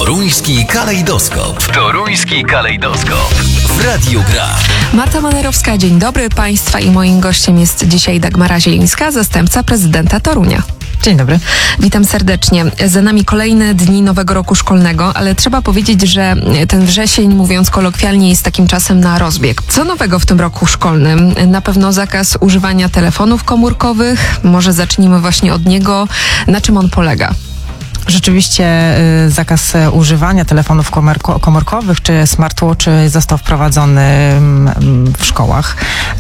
Toruński kalejdoskop. Toruński kalejdoskop. W Radiu Gra. Marta Manerowska, dzień dobry Państwa i moim gościem jest dzisiaj Dagmara Zielińska, zastępca prezydenta Torunia. Dzień dobry. Witam serdecznie. Za nami kolejne dni nowego roku szkolnego, ale trzeba powiedzieć, że ten wrzesień, mówiąc kolokwialnie, jest takim czasem na rozbieg. Co nowego w tym roku szkolnym? Na pewno zakaz używania telefonów komórkowych. Może zacznijmy właśnie od niego. Na czym on polega? Rzeczywiście zakaz używania telefonów komórkowych czy smartwatchy został wprowadzony w szkołach,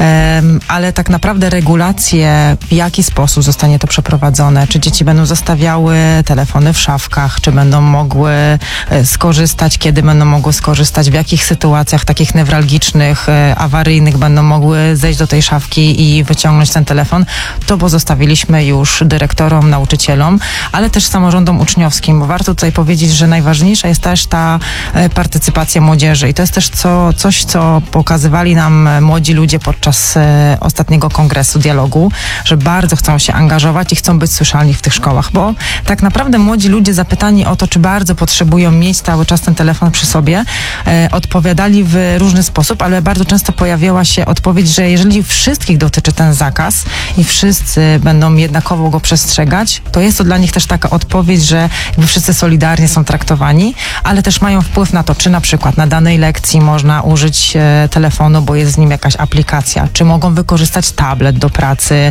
ale tak naprawdę regulacje, w jaki sposób zostanie to przeprowadzone, czy dzieci będą zostawiały telefony w szafkach, czy będą mogły skorzystać, kiedy będą mogły skorzystać, w jakich sytuacjach takich newralgicznych, awaryjnych będą mogły zejść do tej szafki i wyciągnąć ten telefon, to pozostawiliśmy już dyrektorom, nauczycielom, ale też samorządom uczniowskim, bo warto tutaj powiedzieć, że najważniejsza jest też ta partycypacja młodzieży i to jest też coś, co pokazywali nam młodzi ludzie podczas ostatniego kongresu dialogu, że bardzo chcą się angażować i chcą być słyszalni w tych szkołach, bo tak naprawdę młodzi ludzie zapytani o to, czy bardzo potrzebują mieć cały czas ten telefon przy sobie, odpowiadali w różny sposób, ale bardzo często pojawiała się odpowiedź, że jeżeli wszystkich dotyczy ten zakaz i wszyscy będą jednakowo go przestrzegać, to jest to dla nich też taka odpowiedź, że jakby wszyscy solidarnie są traktowani, ale też mają wpływ na to, czy na przykład na danej lekcji można użyć telefonu, bo jest z nim jakaś aplikacja, czy mogą wykorzystać tablet do pracy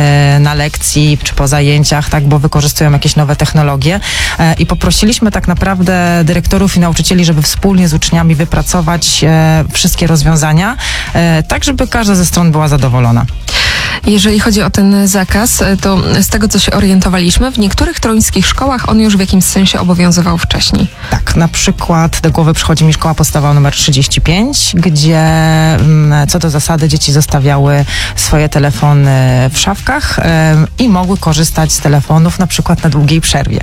na lekcji, czy po zajęciach, tak, bo wykorzystują jakieś nowe technologie i poprosiliśmy tak naprawdę dyrektorów i nauczycieli, żeby wspólnie z uczniami wypracować wszystkie rozwiązania, tak żeby każda ze stron była zadowolona. Jeżeli chodzi o ten zakaz, to z tego, co się orientowaliśmy, w niektórych toruńskich szkołach on już w jakimś sensie obowiązywał wcześniej. Tak, na przykład do głowy przychodzi mi szkoła podstawowa numer 35, gdzie co do zasady dzieci zostawiały swoje telefony w szafkach i mogły korzystać z telefonów na przykład na długiej przerwie.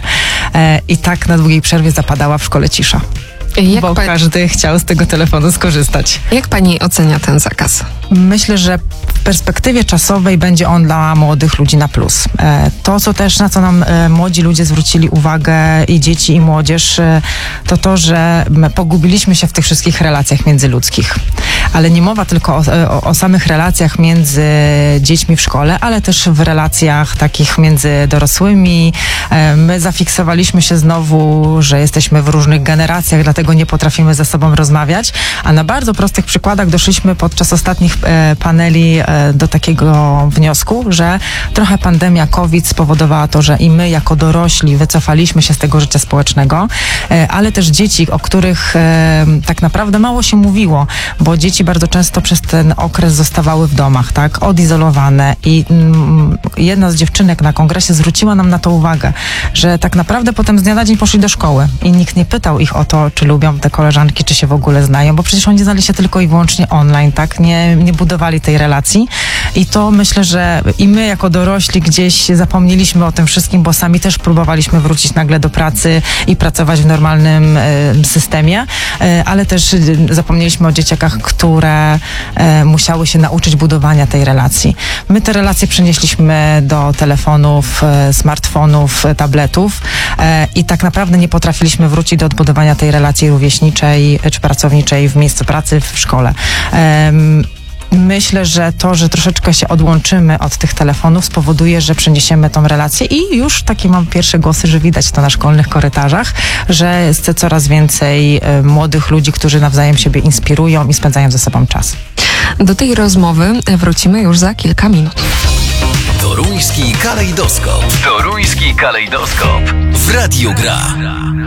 I tak na długiej przerwie zapadała w szkole cisza. Bo każdy chciał z tego telefonu skorzystać. Jak pani ocenia ten zakaz? Myślę, że w perspektywie czasowej będzie on dla młodych ludzi na plus. To, co też, na co nam młodzi ludzie zwrócili uwagę, i dzieci, i młodzież, to, że pogubiliśmy się w tych wszystkich relacjach międzyludzkich. Ale nie mowa tylko o samych relacjach między dziećmi w szkole, ale też w relacjach takich między dorosłymi. My zafiksowaliśmy się znowu, że jesteśmy w różnych generacjach, dlatego nie potrafimy ze sobą rozmawiać, a na bardzo prostych przykładach doszliśmy podczas ostatnich paneli do takiego wniosku, że trochę pandemia COVID spowodowała to, że i my jako dorośli wycofaliśmy się z tego życia społecznego, ale też dzieci, o których tak naprawdę mało się mówiło, bo dzieci bardzo często przez ten okres zostawały w domach, tak, odizolowane i jedna z dziewczynek na kongresie zwróciła nam na to uwagę, że tak naprawdę potem z dnia na dzień poszli do szkoły i nikt nie pytał ich o to, czy lubią te koleżanki, czy się w ogóle znają, bo przecież oni znali się tylko i wyłącznie online, tak? Nie budowali tej relacji i to myślę, że i my jako dorośli gdzieś zapomnieliśmy o tym wszystkim, bo sami też próbowaliśmy wrócić nagle do pracy i pracować w normalnym systemie, ale też zapomnieliśmy o dzieciakach, które musiały się nauczyć budowania tej relacji. My te relacje przenieśliśmy do telefonów, smartfonów, tabletów i tak naprawdę nie potrafiliśmy wrócić do odbudowania tej relacji rówieśniczej czy pracowniczej w miejscu pracy, w szkole. Myślę, że to, że troszeczkę się odłączymy od tych telefonów, spowoduje, że przeniesiemy tą relację i już takie mam pierwsze głosy, że widać to na szkolnych korytarzach, że jest coraz więcej młodych ludzi, którzy nawzajem siebie inspirują i spędzają ze sobą czas. Do tej rozmowy wrócimy już za kilka minut. Toruński kalejdoskop. Toruński kalejdoskop. W Radiu Gra.